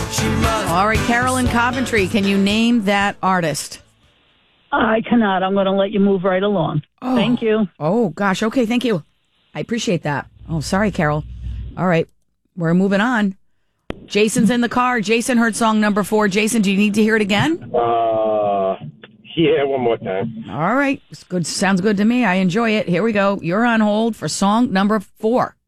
All right, Carol in Coventry, can you name that artist? I cannot. I'm going to let you move right along. Oh. Thank you. Oh, gosh. Okay, thank you. I appreciate that. Oh, sorry, Carol. All right, we're moving on. Jason's in the car. Jason heard song number 4. Jason, do you need to hear it again? Yeah, one more time. All right. It's good. Sounds good to me. I enjoy it. Here we go. You're on hold for song number 4.